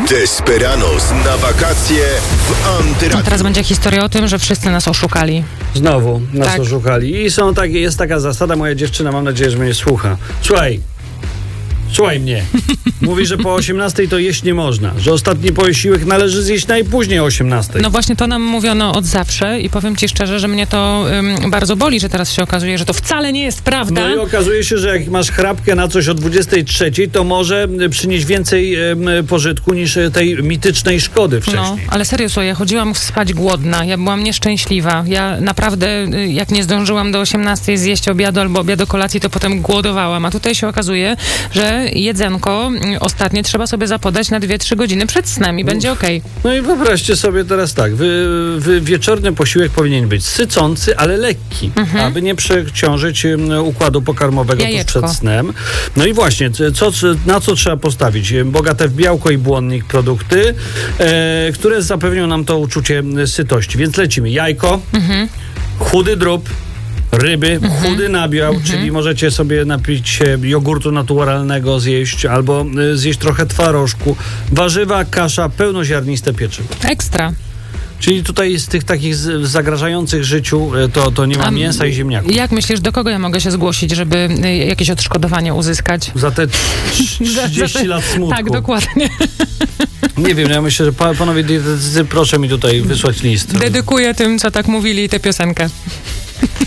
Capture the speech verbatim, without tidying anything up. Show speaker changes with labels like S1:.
S1: Desperados na wakacje w Antyradiu.
S2: A teraz będzie historia o tym, że wszyscy nas oszukali.
S3: Znowu nas
S2: Tak.
S3: oszukali. I są takie, jest taka zasada, moja dziewczyna, mam nadzieję, że mnie słucha. Słuchaj, słuchaj mnie. Mówi, że po osiemnastej to jeść nie można, że ostatni posiłek należy zjeść najpóźniej o osiemnastej.
S2: No właśnie to nam mówiono od zawsze i powiem ci szczerze, że mnie to ym, bardzo boli, że teraz się okazuje, że to wcale nie jest prawda.
S3: No i okazuje się, że jak masz chrapkę na coś o dwudziestej trzeciej, to może przynieść więcej y, pożytku niż tej mitycznej szkody wcześniej.
S2: No, ale serio, słuchaj, ja chodziłam spać głodna, ja byłam nieszczęśliwa. Ja naprawdę, y, jak nie zdążyłam do osiemnastej zjeść obiadu albo obiadu kolacji, to potem głodowałam. A tutaj się okazuje, że jedzenko y, ostatnie trzeba sobie zapodać na dwie trzy godziny przed snem i będzie okej.
S3: No i wyobraźcie sobie teraz tak, wy, wy, wieczorny posiłek powinien być sycący, ale lekki,
S2: Mhm.
S3: aby nie przeciążyć um, układu pokarmowego tuż
S2: Jajeczko.
S3: przed snem. No i właśnie, co, na co trzeba postawić? Bogate w białko i błonnik produkty, e, które zapewnią nam to uczucie sytości. Więc lecimy. Jajko,
S2: Mhm.
S3: chudy drób, ryby, chudy nabiał, czyli możecie sobie napić się jogurtu naturalnego, zjeść, albo y, zjeść trochę twarożku, warzywa, kasza, pełnoziarniste pieczywo.
S2: Ekstra.
S3: Czyli tutaj z tych takich z, zagrażających życiu y, to, to nie ma
S2: A
S3: mięsa i ziemniaków.
S2: Jak myślisz, do kogo ja mogę się zgłosić, żeby y, jakieś odszkodowanie uzyskać?
S3: Za te trzydzieści lat smutku.
S2: Tak, dokładnie.
S3: Nie wiem, ja myślę, że pa, panowie dietetycy, proszę mi tutaj wysłać list.
S2: Dedykuję tym, co tak mówili, tę piosenkę.